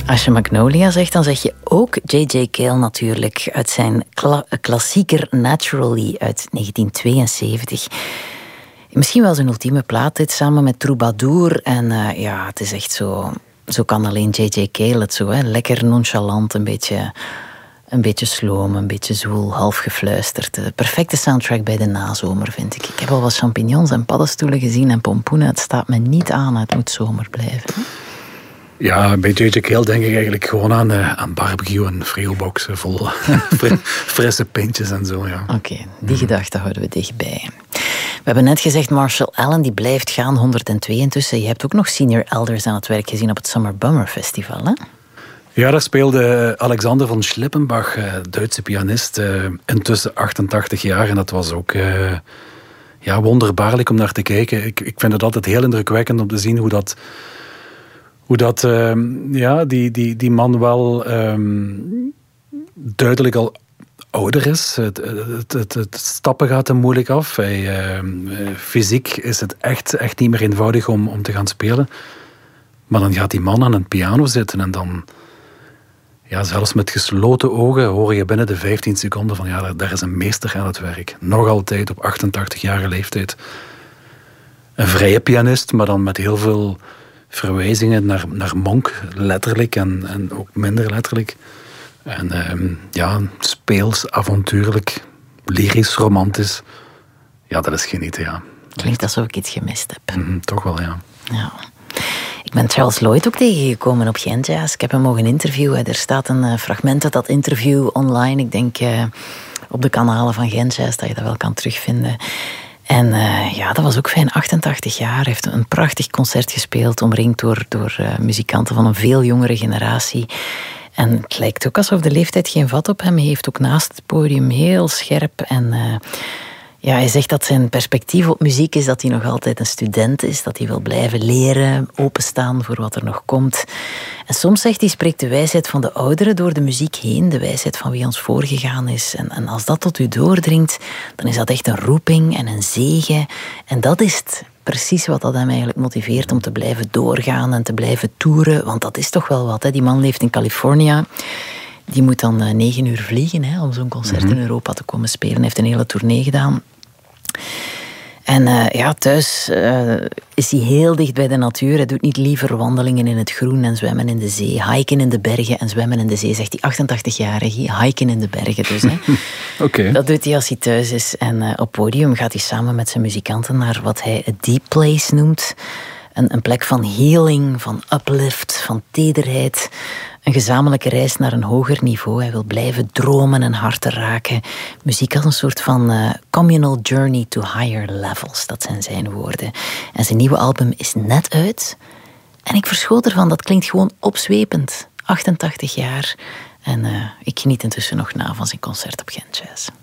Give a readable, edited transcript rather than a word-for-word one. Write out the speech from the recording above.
Als je Magnolia zegt, dan zeg je ook J.J. Cale natuurlijk. Uit zijn klassieker Naturally uit 1972. Misschien wel zijn ultieme plaat dit, samen met Troubadour. En het is echt zo... Zo kan alleen J.J. Cale het zo, hè. Lekker nonchalant, een beetje sloom, een beetje zwoel, half gefluisterd. De perfecte soundtrack bij de nazomer, vind ik. Ik heb al wat champignons en paddenstoelen gezien en pompoenen. Het staat me niet aan, het moet zomer blijven. Ja, bij J.J. Cale denk ik eigenlijk gewoon aan barbecue en frigoboxen vol frisse pintjes en zo. Ja. Oké, die gedachte houden we dichtbij. We hebben net gezegd, Marshall Allen die blijft gaan, 102 intussen. Je hebt ook nog senior elders aan het werk gezien op het Summer Bummer Festival, hè? Ja, daar speelde Alexander von Schlippenbach, Duitse pianist, intussen 88 jaar. En dat was ook wonderbaarlijk om naar te kijken. Ik vind het altijd heel indrukwekkend om te zien hoe dat die man wel duidelijk al ouder is. Het stappen gaat hem moeilijk af. Fysiek is het echt niet meer eenvoudig om te gaan spelen. Maar dan gaat die man aan een piano zitten en dan... Ja, zelfs met gesloten ogen hoor je binnen de 15 seconden van... Ja, daar is een meester aan het werk. Nog altijd op 88-jarige leeftijd. Een vrije pianist, maar dan met heel veel verwijzingen naar Monk, letterlijk en ook minder letterlijk. En speels, avontuurlijk, lyrisch, romantisch. Ja, dat is genieten, ja. Klinkt alsof ik iets gemist heb. Toch wel, ja. Ja. Ik ben Charles Lloyd ook tegengekomen op Gent Jazz. Ik heb hem mogen interviewen. Er staat een fragment uit dat interview online. Ik denk op de kanalen van Gent Jazz dat je dat wel kan terugvinden. En dat was ook fijn. 88 jaar. Hij heeft een prachtig concert gespeeld, omringd door muzikanten van een veel jongere generatie. En het lijkt ook alsof de leeftijd geen vat op hem heeft. Ook naast het podium heel scherp. En hij zegt dat zijn perspectief op muziek is dat hij nog altijd een student is. Dat hij wil blijven leren, openstaan voor wat er nog komt. En soms zegt hij, spreekt de wijsheid van de ouderen door de muziek heen. De wijsheid van wie ons voorgegaan is. En als dat tot u doordringt, dan is dat echt een roeping en een zegen. En dat is het. Precies wat dat hem eigenlijk motiveert om te blijven doorgaan en te blijven toeren. Want dat is toch wel wat, hè. Die man leeft in Californië. Die moet dan 9 uur vliegen om zo'n concert in Europa te komen spelen. Hij heeft een hele tournee gedaan. En thuis is hij heel dicht bij de natuur. Hij doet niet liever wandelingen in het groen en zwemmen in de zee. Hiken in de bergen en zwemmen in de zee, zegt die 88-jarige. Hiken in de bergen dus. Hè. Okay. Dat doet hij als hij thuis is. En op podium gaat hij samen met zijn muzikanten naar wat hij a deep place noemt. Een plek van healing, van uplift, van tederheid. Een gezamenlijke reis naar een hoger niveau. Hij wil blijven dromen en harten raken. Muziek als een soort van communal journey to higher levels. Dat zijn zijn woorden. En zijn nieuwe album is net uit. En ik verschoot ervan, dat klinkt gewoon opzwepend. 88 jaar. En ik geniet intussen nog na van zijn concert op Gent Jazz.